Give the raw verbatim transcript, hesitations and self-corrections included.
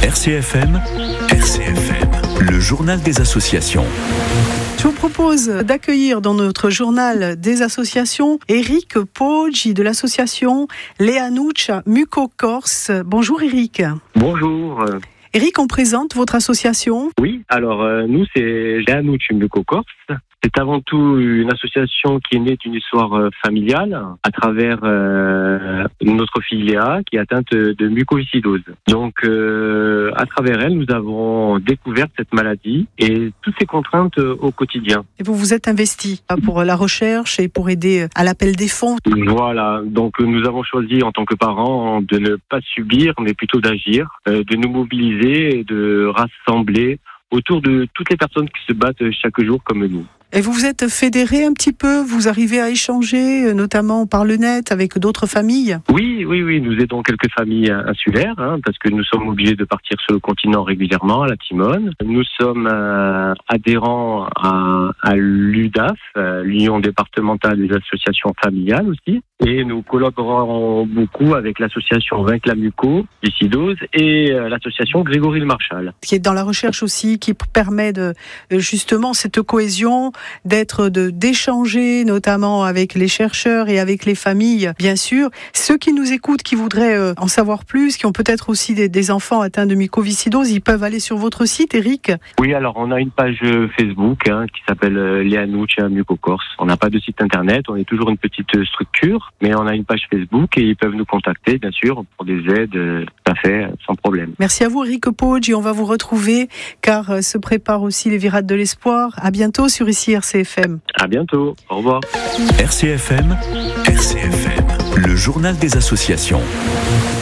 R C F M, R C F M, le journal des associations. Je vous propose d'accueillir dans notre journal des associations Eric Poggi de l'association Leanuccia Mucocorse. Bonjour Eric. Bonjour. Eric, on présente votre association. Oui, alors euh, nous c'est Leanuccia Mucocorse. C'est avant tout une association qui est née d'une histoire euh, familiale à travers euh, notre fille Léa qui est atteinte de mucoviscidose. Donc euh, à travers elle, nous avons découvert cette maladie et toutes ses contraintes euh, au quotidien. Et vous vous êtes investi pour la recherche et pour aider à l'appel des fonds. Voilà, donc nous avons choisi en tant que parents de ne pas subir mais plutôt d'agir, euh, de nous mobiliser et de rassembler autour de toutes les personnes qui se battent chaque jour comme nous. Et vous vous êtes fédérés un petit peu, vous arrivez à échanger, notamment par le net, avec d'autres familles? Oui, oui, oui, nous aidons quelques familles insulaires, hein, parce que nous sommes obligés de partir sur le continent régulièrement, à la Timone. Nous sommes euh, adhérents à, à l'U D A F, euh, l'Union départementale des associations familiales aussi, et nous collaborons beaucoup avec l'association Vaincre la mucoviscidose et euh, l'association Grégory Le Marchal. Qui est dans la recherche aussi, qui permet de justement cette cohésion, d'être, de, d'échanger notamment avec les chercheurs et avec les familles, bien sûr. Ceux qui nous écoutent, qui voudraient euh, en savoir plus, qui ont peut-être aussi des, des enfants atteints de mucoviscidose, ils peuvent aller sur votre site, Eric? Oui, alors on a une page Facebook hein, qui s'appelle euh, Leanuccia Mucocorse. On n'a pas de site internet, on est toujours une petite structure, mais on a une page Facebook et ils peuvent nous contacter, bien sûr, pour des aides, euh, tout à fait, sans problème. Merci à vous, Eric Poggi. On va vous retrouver, car euh, se préparent aussi les virades de l'espoir. À bientôt sur ici R C F M. À bientôt. Au revoir. R C F M, R C F M, le journal des associations.